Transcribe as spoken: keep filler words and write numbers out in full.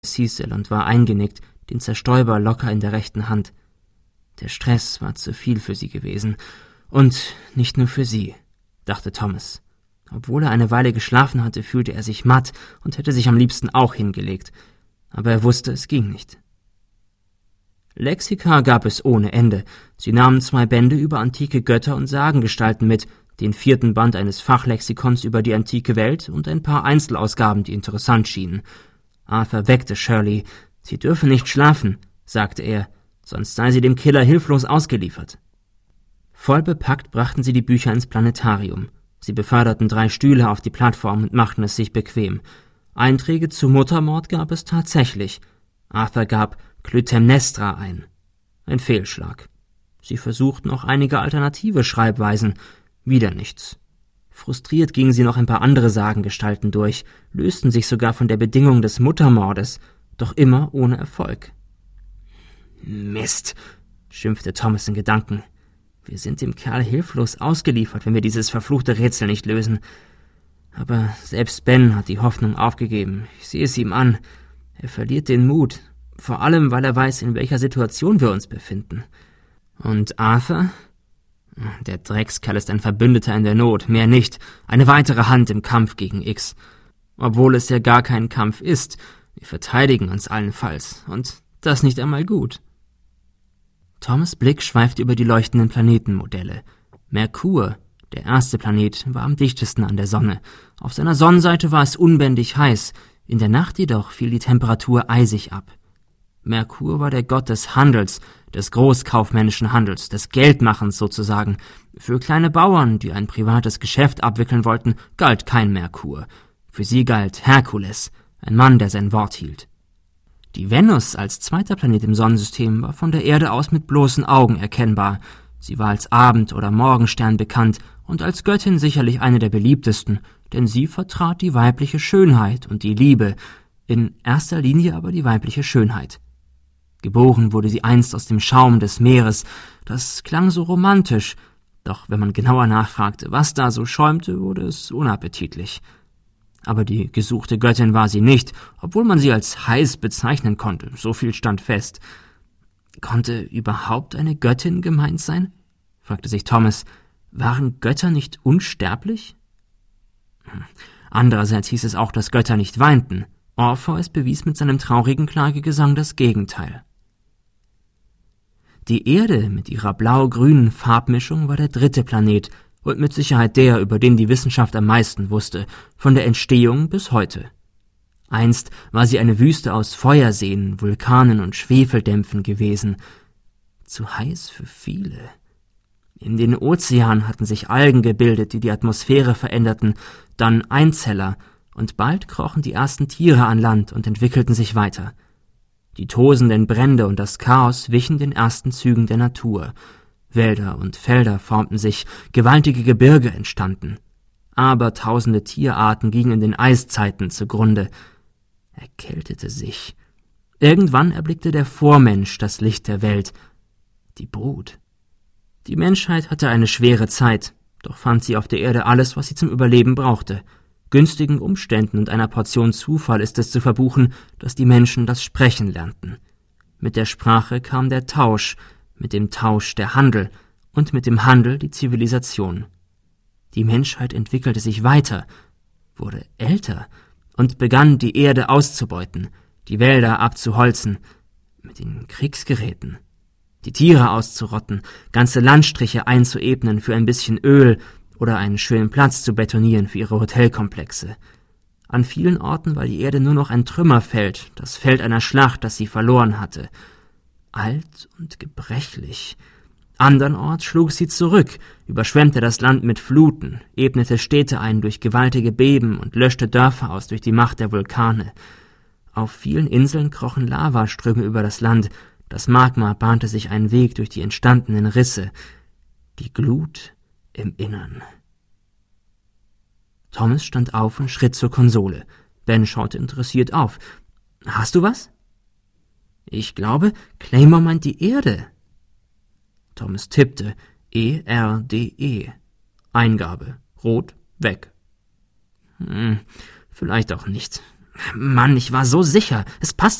Cecil und war eingenickt, den Zerstäuber locker in der rechten Hand. Der Stress war zu viel für sie gewesen. Und nicht nur für sie, dachte Thomas. Obwohl er eine Weile geschlafen hatte, fühlte er sich matt und hätte sich am liebsten auch hingelegt. Aber er wusste, es ging nicht. Lexika gab es ohne Ende. Sie nahmen zwei Bände über antike Götter und Sagengestalten mit, den vierten Band eines Fachlexikons über die antike Welt und ein paar Einzelausgaben, die interessant schienen. Arthur weckte Shirley. »Sie dürfe nicht schlafen«, sagte er, »sonst sei sie dem Killer hilflos ausgeliefert.« Voll bepackt brachten sie die Bücher ins Planetarium. Sie beförderten drei Stühle auf die Plattform und machten es sich bequem. Einträge zu Muttermord gab es tatsächlich. Arthur gab Clytemnestra ein. Ein Fehlschlag. Sie versuchten auch einige alternative Schreibweisen. Wieder nichts. Frustriert gingen sie noch ein paar andere Sagengestalten durch, lösten sich sogar von der Bedingung des Muttermordes, doch immer ohne Erfolg. »Mist«, schimpfte Thomas in Gedanken. »Wir sind dem Kerl hilflos ausgeliefert, wenn wir dieses verfluchte Rätsel nicht lösen. Aber selbst Ben hat die Hoffnung aufgegeben. Ich sehe es ihm an. Er verliert den Mut, vor allem, weil er weiß, in welcher Situation wir uns befinden. Und Arthur? Der Dreckskerl ist ein Verbündeter in der Not, mehr nicht. Eine weitere Hand im Kampf gegen X. Obwohl es ja gar kein Kampf ist. Wir verteidigen uns allenfalls. Und das nicht einmal gut.« Thomas' Blick schweifte über die leuchtenden Planetenmodelle. Merkur, der erste Planet, war am dichtesten an der Sonne. Auf seiner Sonnenseite war es unbändig heiß, in der Nacht jedoch fiel die Temperatur eisig ab. Merkur war der Gott des Handels, des großkaufmännischen Handels, des Geldmachens sozusagen. Für kleine Bauern, die ein privates Geschäft abwickeln wollten, galt kein Merkur. Für sie galt Herkules, ein Mann, der sein Wort hielt. Die Venus als zweiter Planet im Sonnensystem war von der Erde aus mit bloßen Augen erkennbar. Sie war als Abend- oder Morgenstern bekannt und als Göttin sicherlich eine der beliebtesten, denn sie vertrat die weibliche Schönheit und die Liebe, in erster Linie aber die weibliche Schönheit. Geboren wurde sie einst aus dem Schaum des Meeres. Das klang so romantisch, doch wenn man genauer nachfragte, was da so schäumte, wurde es unappetitlich. Aber die gesuchte Göttin war sie nicht, obwohl man sie als heiß bezeichnen konnte, so viel stand fest. Konnte überhaupt eine Göttin gemeint sein? Fragte sich Thomas. Waren Götter nicht unsterblich? Andererseits hieß es auch, dass Götter nicht weinten. Orpheus bewies mit seinem traurigen Klagegesang das Gegenteil. Die Erde mit ihrer blau-grünen Farbmischung war der dritte Planet und mit Sicherheit der, über den die Wissenschaft am meisten wusste, von der Entstehung bis heute. Einst war sie eine Wüste aus Feuerseen, Vulkanen und Schwefeldämpfen gewesen. Zu heiß für viele. In den Ozeanen hatten sich Algen gebildet, die die Atmosphäre veränderten, dann Einzeller, und bald krochen die ersten Tiere an Land und entwickelten sich weiter. Die tosenden Brände und das Chaos wichen den ersten Zügen der Natur. Wälder und Felder formten sich, gewaltige Gebirge entstanden. Abertausende Tierarten gingen in den Eiszeiten zugrunde. Er kältete sich. Irgendwann erblickte der Vormensch das Licht der Welt, die Brut. Die Menschheit hatte eine schwere Zeit, doch fand sie auf der Erde alles, was sie zum Überleben brauchte. Günstigen Umständen und einer Portion Zufall ist es zu verbuchen, dass die Menschen das Sprechen lernten. Mit der Sprache kam der Tausch, mit dem Tausch der Handel und mit dem Handel die Zivilisation. Die Menschheit entwickelte sich weiter, wurde älter und begann, die Erde auszubeuten, die Wälder abzuholzen, mit den Kriegsgeräten, die Tiere auszurotten, ganze Landstriche einzuebnen für ein bisschen Öl oder einen schönen Platz zu betonieren für ihre Hotelkomplexe. An vielen Orten war die Erde nur noch ein Trümmerfeld, das Feld einer Schlacht, das sie verloren hatte. Alt und gebrechlich. Andernorts schlug sie zurück, überschwemmte das Land mit Fluten, ebnete Städte ein durch gewaltige Beben und löschte Dörfer aus durch die Macht der Vulkane. Auf vielen Inseln krochen Lavaströme über das Land, das Magma bahnte sich einen Weg durch die entstandenen Risse. Die Glut im Innern. Thomas stand auf und schritt zur Konsole. Ben schaute interessiert auf. »Hast du was?« »Ich glaube, Claymore meint die Erde.« Thomas tippte. E R D E. Eingabe. Rot, weg. Hm, vielleicht auch nicht. Mann, ich war so sicher. Es passt